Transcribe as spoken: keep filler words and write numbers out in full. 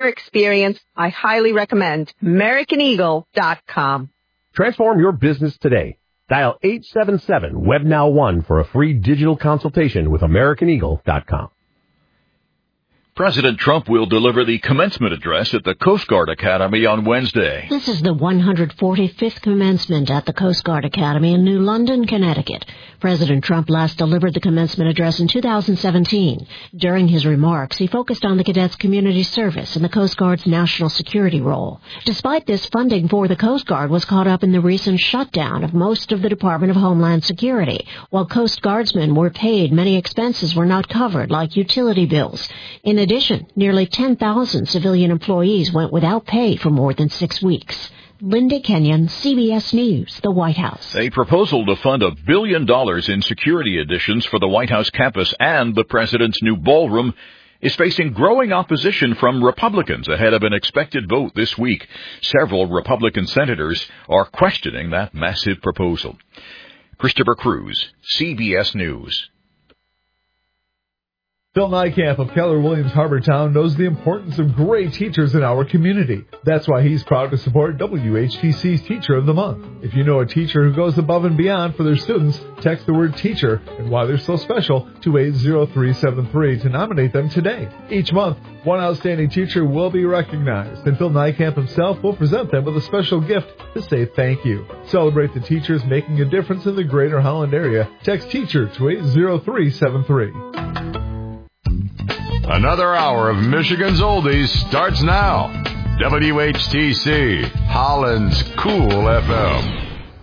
experience, I highly recommend American Eagle dot com. Transform your business today. Dial eight seven seven web now one for a free digital consultation with American Eagle dot com. President Trump will deliver the commencement address at the Coast Guard Academy on Wednesday. This is the one hundred forty-fifth commencement at the Coast Guard Academy in New London, Connecticut. President Trump last delivered the commencement address in two thousand seventeen. During his remarks, he focused on the cadets' community service and the Coast Guard's national security role. Despite this, funding for the Coast Guard was caught up in the recent shutdown of most of the Department of Homeland Security. While Coast Guardsmen were paid, many expenses were not covered, like utility bills. In addition, In addition, nearly ten thousand civilian employees went without pay for more than six weeks. Linda Kenyon, C B S News, the White House. A proposal to fund a billion dollars in security additions for the White House campus and the president's new ballroom is facing growing opposition from Republicans ahead of an expected vote this week. Several Republican senators are questioning that massive proposal. Christopher Cruz, C B S News. Phil Niekamp of Keller Williams Harbortown knows the importance of great teachers in our community. That's why he's proud to support W H T C's Teacher of the Month. If you know a teacher who goes above and beyond for their students, text the word teacher and why they're so special to eight zero three seven three to nominate them today. Each month, one outstanding teacher will be recognized, and Phil Niekamp himself will present them with a special gift to say thank you. Celebrate the teachers making a difference in the Greater Holland area. Text teacher to eight zero three seven three. Another hour of Michigan's Oldies starts now. W H T C, Holland's Cool F M.